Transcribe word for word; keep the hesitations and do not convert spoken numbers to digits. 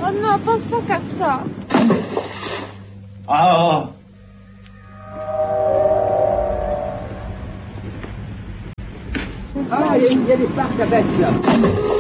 Oh no, pense pas qu'à ça. Ah! Ah, il y, a- il y a des parcs à bêtes là.